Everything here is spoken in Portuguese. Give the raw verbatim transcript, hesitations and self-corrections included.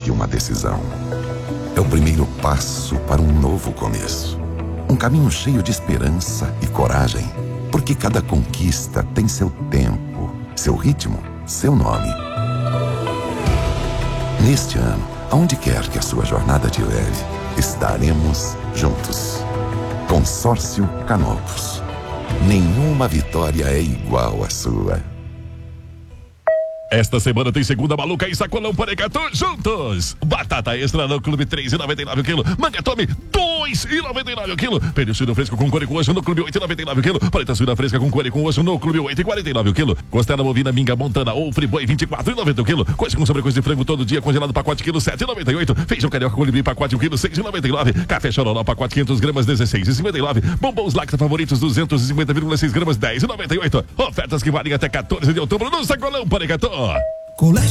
que uma decisão. É o primeiro passo para um novo começo. Um caminho cheio de esperança e coragem. Porque cada conquista tem seu tempo, seu ritmo, seu nome. Neste ano, aonde quer que a sua jornada te leve, estaremos juntos. Consórcio Canopus. Nenhuma vitória é igual à sua. Esta semana tem segunda maluca e sacolão Parecatu juntos. Batata extra no Clube três e noventa e nove o quilo. Manga Tome dois e noventa e nove o quilo. Pernil suíno fresco com couro e com osso no Clube oito e noventa e nove o quilo. Paleta suína fresca com couro e com osso no Clube oito e quarenta e nove o quilo. Costela bovina Minga Montana ou Friboi vinte e quatro e noventa o quilo. Coisa com sobrecoisa de frango todo dia congelado pacote quilo sete e noventa e oito. Feijão carioca com colibri pacote um quilo seis e noventa e nove. Café Chororó pacote quinhentas gramas dezesseis e cinquenta e nove. Bombons Lacta favoritos duzentos e cinquenta vírgula seis gramas dez e noventa e oito. Ofertas que valem até quatorze de outubro no sacolão Parecatu.